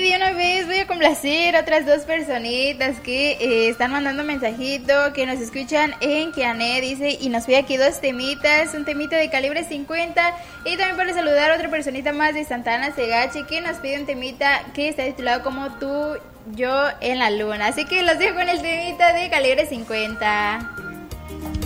de una vez voy a complacer a otras dos personitas que están mandando mensajito, que nos escuchan en Kiané, dice, y nos pide aquí dos temitas, un temita de Calibre 50, y también para saludar a otra personita más de Santana Segache, que nos pide un temita que está titulado como Tú, Yo en la Luna. Así que los dejo con el temita de Calibre 50.